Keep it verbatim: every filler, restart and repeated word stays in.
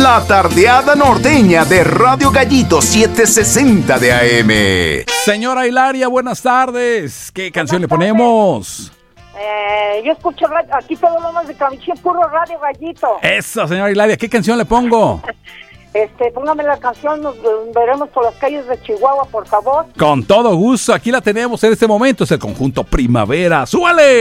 La tardeada norteña de Radio Gallito setecientos sesenta de A M. Señora Hilaria, buenas tardes. ¿Qué canción le ponemos? Eh, yo escucho radio, aquí todo lo más de Camichín, puro Radio Gallito. Eso, señora Hilaria, ¿qué canción le pongo? Este, póngame la canción, nos veremos por las calles de Chihuahua, por favor. Con todo gusto, aquí la tenemos en este momento, es el conjunto Primavera. ¡Súbale!